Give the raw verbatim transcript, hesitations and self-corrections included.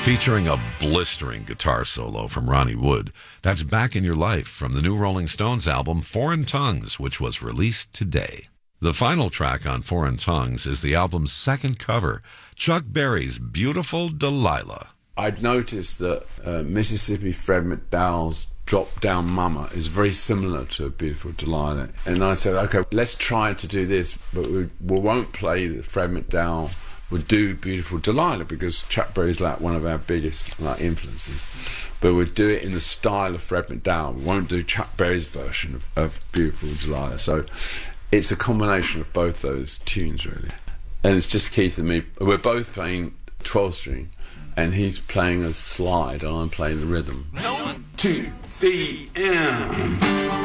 Featuring a blistering guitar solo from Ronnie Wood. That's Back in Your Life from the new Rolling Stones album Foreign Tongues, which was released today. The final track on Foreign Tongues is the album's second cover, Chuck Berry's Beautiful Delilah. I'd noticed that uh, Mississippi Fred McDowell's Drop Down Mama is very similar to Beautiful Delilah. And I said, okay, let's try to do this, but we, we won't play the Fred McDowell. We'll do Beautiful Delilah because Chuck Berry's like one of our biggest like influences. But we'll do it in the style of Fred McDowell. We won't do Chuck Berry's version of, of Beautiful Delilah. So it's a combination of both those tunes, really. And it's just Keith and me. We're both playing twelve string, and he's playing a slide, and I'm playing the rhythm. One, two, three, and...